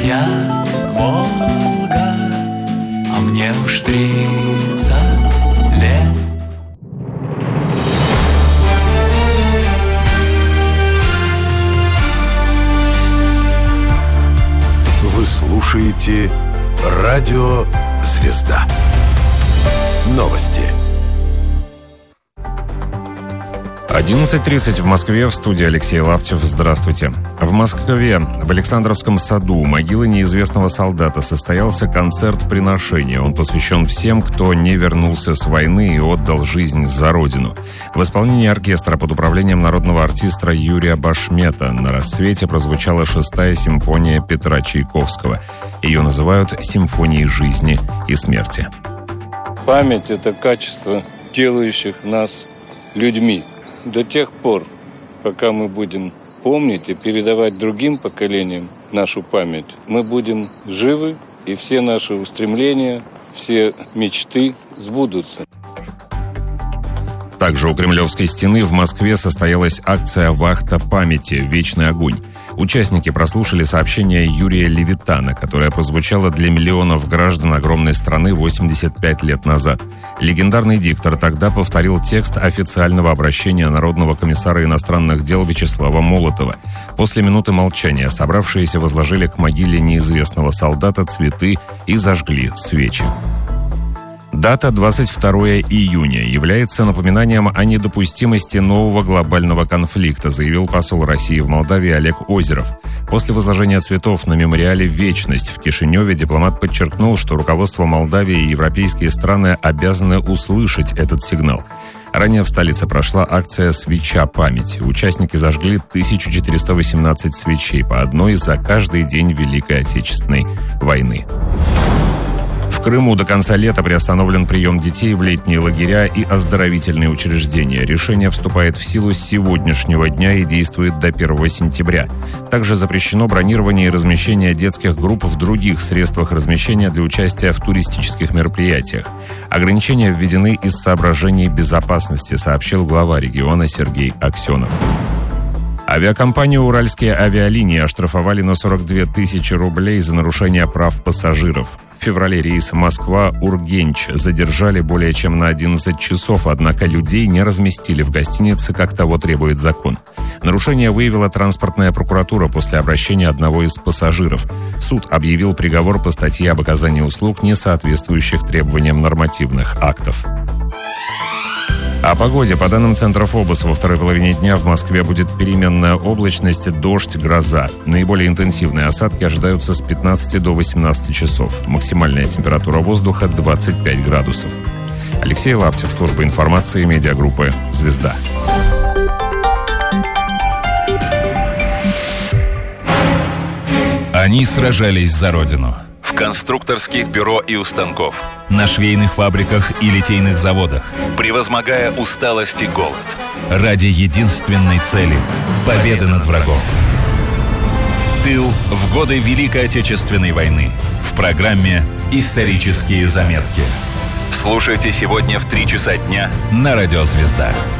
моя Волга, а мне уж 30 лет. Вы слушаете радио «Звезда». Новости. 11:30 в Москве, в студии Алексей Лаптев. Здравствуйте. В Москве, в Александровском саду, у могилы неизвестного солдата состоялся концерт приношения. Он посвящен всем, кто не вернулся с войны и отдал жизнь за Родину. В исполнении оркестра под управлением народного артиста Юрия Башмета на рассвете прозвучала 6-я симфония Петра Чайковского. Ее называют «Симфонией жизни и смерти». Память – это качество, делающих нас людьми. До тех пор, пока мы будем помнить и передавать другим поколениям нашу память, мы будем живы, и все наши устремления, все мечты сбудутся. Также у Кремлевской стены в Москве состоялась акция «Вахта памяти. Вечный огонь». Участники прослушали сообщение Юрия Левитана, которое прозвучало для миллионов граждан огромной страны 85 лет назад. Легендарный диктор тогда повторил текст официального обращения Народного комиссара иностранных дел Вячеслава Молотова. После минуты молчания собравшиеся возложили к могиле неизвестного солдата цветы и зажгли свечи. Дата 22 июня является напоминанием о недопустимости нового глобального конфликта, заявил посол России в Молдавии Олег Озеров. После возложения цветов на мемориале «Вечность» в Кишиневе дипломат подчеркнул, что руководство Молдавии и европейские страны обязаны услышать этот сигнал. Ранее в столице прошла акция «Свеча памяти». Участники зажгли 1418 свечей, по одной за каждый день Великой Отечественной войны. В Крыму до конца лета приостановлен прием детей в летние лагеря и оздоровительные учреждения. Решение вступает в силу с сегодняшнего дня и действует до 1 сентября. Также запрещено бронирование и размещение детских групп в других средствах размещения для участия в туристических мероприятиях. Ограничения введены из соображений безопасности, сообщил глава региона Сергей Аксенов. Авиакомпанию «Уральские авиалинии» оштрафовали на 42 тысячи рублей за нарушение прав пассажиров. В феврале рейс Москва-Ургенч задержали более чем на 11 часов, однако людей не разместили в гостинице, как того требует закон. Нарушение выявила транспортная прокуратура после обращения одного из пассажиров. Суд объявил приговор по статье об оказании услуг, не соответствующих требованиям нормативных актов. О погоде. По данным Центра ФОБОС, во второй половине дня в Москве будет переменная облачность, дождь, гроза. Наиболее интенсивные осадки ожидаются с 15 до 18 часов. Максимальная температура воздуха 25 градусов. Алексей Лаптев, служба информации, медиагруппы «Звезда». Они сражались за Родину. В конструкторских бюро и у станков, на швейных фабриках и литейных заводах, превозмогая усталость и голод. Ради единственной цели – победы над врагом. Тыл в годы Великой Отечественной войны. В программе «Исторические заметки». Слушайте сегодня в 3 часа дня на радио «Звезда».